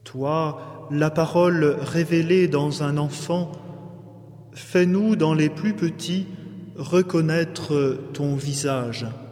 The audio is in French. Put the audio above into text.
Toi, la parole révélée dans un enfant, fais-nous dans les plus petits reconnaître ton visage.